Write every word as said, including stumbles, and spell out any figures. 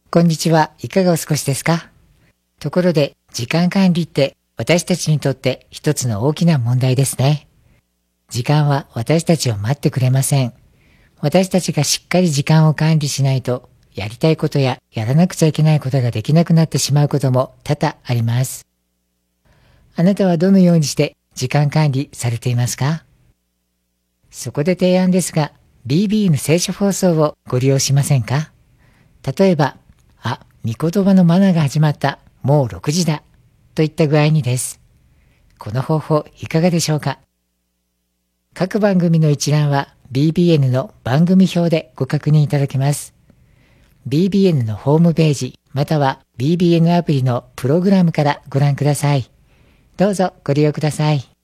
こんにちは。いかがお過ごしですか？ところで、時間管理って私たちにとって一つの大きな問題ですね。時間は私たちを待ってくれません。私たちがしっかり時間を管理しないと、やりたいことややらなくちゃいけないことができなくなってしまうことも多々あります。あなたはどのようにして時間管理されていますか？そこで提案ですが、ビービーエヌ 聖書放送をご利用しませんか？例えば、あ、御言葉のマナーが始まった。もうろくじだ。といった具合にです。この方法いかがでしょうか？各番組の一覧は ビービーエヌ の番組表でご確認いただけます。ビービーエヌ のホームページまたは ビービーエヌ アプリのプログラムからご覧ください。どうぞご利用ください。